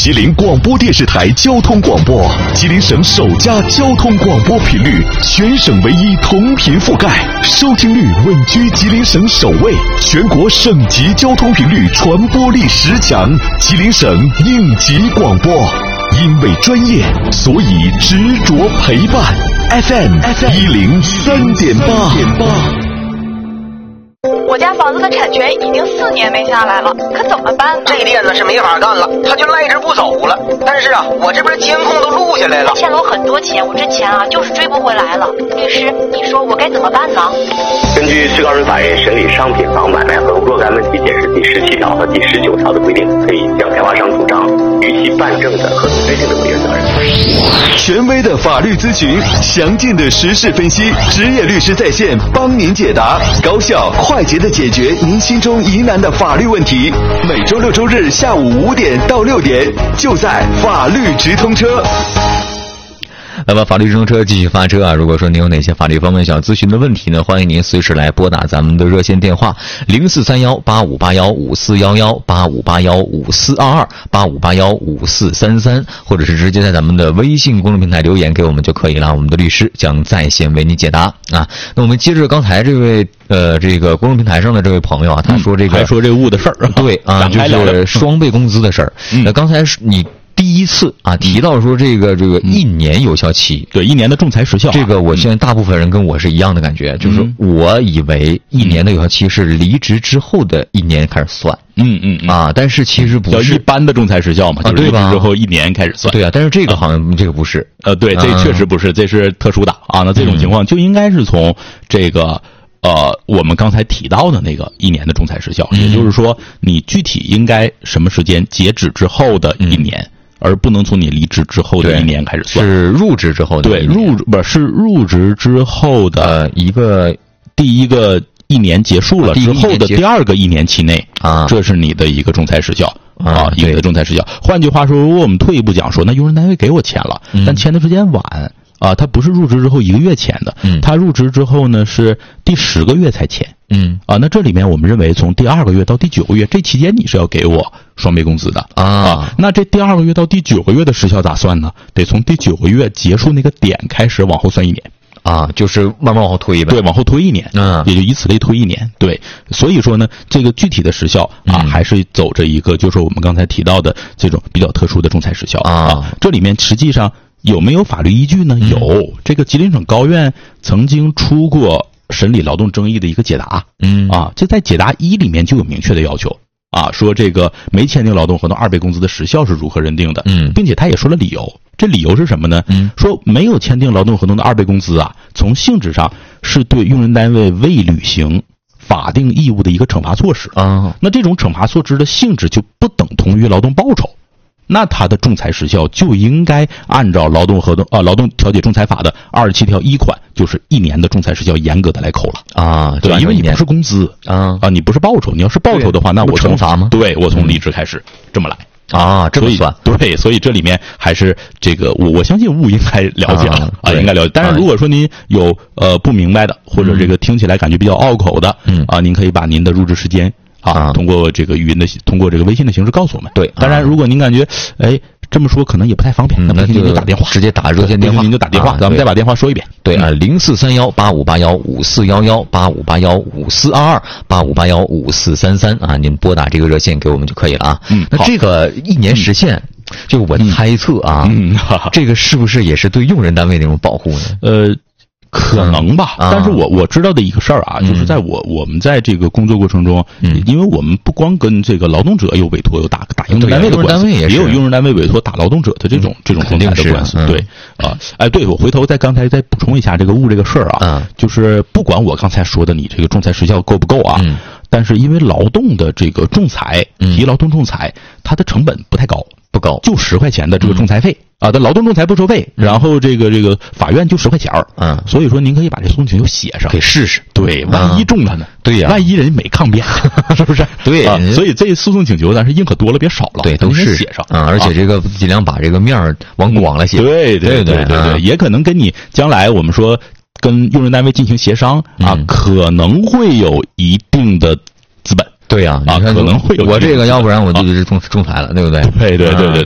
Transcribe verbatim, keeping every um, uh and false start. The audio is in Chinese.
吉林广播电视台交通广播，吉林省首家交通广播频率，全省唯一同频覆盖，收听率稳居吉林省首位，全国省级交通频率传播力十强，吉林省应急广播。因为专业，所以执着陪伴。F M 一零三点八。 我家房子的产权已经四年没下来了，可怎么办呢？ 这店呢是没法干了，他就赖着不走了。但是啊，我这边监控都录下来了。 欠了我很多钱，我这钱啊就是追不回来了。律师，你说我该怎么办呢？ 根据最高人民法院审理商品房买卖和若干问题解释第十七条和第十九条的规定，可以向开发商主张逾期办证的和非定的违约责任。 权威的法律咨询，详尽的时事分析，职业律师在线帮您解答，高效快捷的解决您心中疑难的法律问题。每周六周日下午五点到六点，就在法律直通车。 那么法律直通车继续发车啊！如果说您有哪些法律方面想要咨询的问题呢，欢迎您随时来拨打咱们的热线电话零四三幺八五八幺五四幺幺八五八幺五四二二八五八幺五四三三，或者是直接在咱们的微信公众平台留言给我们就可以了，我们的律师将在线为您解答啊。那我们接着刚才这位呃这个公众平台上的这位朋友啊，他说这个、 嗯、还说这物的事儿， 对啊，就是双倍工资的事儿。那、嗯、刚才你第一次啊提到说这个这个一年有效期， 嗯、对一年的仲裁时效、啊， 这个我现在大部分人跟我是一样的感觉，嗯、就是我以为一年的有效期是离职之后的一年开始算， 嗯嗯嗯啊，但是其实不是， 叫一般的仲裁时效嘛，就是离职之后一年开始算， 啊、对啊，但是这个好像、啊、这个不是， 呃，对，这确实不是，这是特殊的啊，那这种情况就应该是从这个。呃，我们刚才提到的那个一年的仲裁时效，嗯、也就是说，你具体应该什么时间截止之后的一年，嗯、而不能从你离职之后的一年开始算。 是入职之后的对入不是入职之后的、 呃、一个第一个一年结束了之后的第二个一年期内啊， 这是你的一个仲裁时效啊， 啊一个仲裁时效。换句话说，如果我们退一步讲说，那用人单位给我钱了，嗯、但签的时间晚。啊，他不是入职之后一个月签的， 嗯， 他入职之后呢是第十个月才签， 嗯， 啊，那这里面我们认为从第二个月到第九个月这期间你是要给我双倍工资的啊， 啊，那这第二个月到第九个月的时效咋算呢？得从第九个月结束那个点开始往后算一年。 啊，就是慢慢往后推呗。 对，往后推一年， 嗯， 也就以此类推一年。对，所以说呢，这个具体的时效啊， 嗯、 还是走着一个就是我们刚才提到的这种比较特殊的仲裁时效啊, 啊。这里面实际上有没有法律依据呢？ 嗯、 有，这个吉林省高院曾经出过审理劳动争议的一个解答， 嗯啊，这在解答一里面就有明确的要求。啊，说这个没签订劳动合同二倍工资的时效是如何认定的？ 嗯， 并且他也说了理由。这理由是什么呢？ 嗯， 说没有签订劳动合同的二倍工资啊，从性质上是对用人单位未履行法定义务的一个惩罚措施啊。 那这种惩罚措施的性质就不等同于劳动报酬，那它的仲裁时效就应该按照劳动合同啊劳动调解仲裁法的二十七条一款，就是一年的仲裁时效严格的来扣了啊。 对，因为你不是工资啊啊，你不是报酬，你要是报酬的话，那我惩罚吗？ 对，我从离职开始、嗯、这么来。 啊，这么算对，所以这里面还是这个我我相信物应该了解了 啊, 啊，应该了解。但是如果说您有呃不明白的，或者这个听起来感觉比较拗口的， 嗯啊，您可以把您的入职时间啊, 啊通过这个语音的通过这个微信的形式告诉我们。 对， 当然如果您感觉哎这么说可能也不太方便， 嗯、 那您就打电话， 直接打热线电话， 您就打电话， 啊、 咱们再把电话说一遍。 对啊，零四三幺八五八幺五四幺幺八五八幺五四二二八五八幺五四三三啊，您拨打这个热线给我们就可以了啊。 嗯， 那这个一年时限，嗯、就我猜测啊， 嗯， 这个是不是也是对用人单位那种保护呢？ 呃。可能吧， 嗯、 但是我我知道的一个事儿啊， 嗯、 就是在我我们在这个工作过程中， 嗯、 因为我们不光跟这个劳动者有委托有打打用人单位的关系， 也, 也有用人单位委托打劳动者的这种、嗯、这种仲裁的关系。 嗯、 对啊，哎，对我回头再刚才再补充一下这个物这个事儿啊， 嗯、 就是不管我刚才说的你这个仲裁时效够不够啊， 嗯、 但是因为劳动的这个仲裁提劳动仲裁，它的成本不太高。 不高， 就十块钱的这个仲裁费、嗯、啊，但劳动仲裁不收费， 嗯、 然后这个这个法院就十块钱儿， 嗯， 所以说您可以把这诉讼请求写上， 可以试试， 对，万一中了呢？ 嗯、对呀、 啊，万一人没抗辩，是不是？ 对、 啊，所以这诉讼请求咱是宁可多了别少了， 对，都是写上啊、嗯，而且这个尽量把这个面儿往广了写， 嗯、对对对对对， 嗯、 也可能跟你将来我们说跟用人单位进行协商啊， 嗯、 可能会有一定的资本。 对呀、 啊，啊，可能会有我这个，要不然我就就是仲仲裁了，对不对？ 对对对对。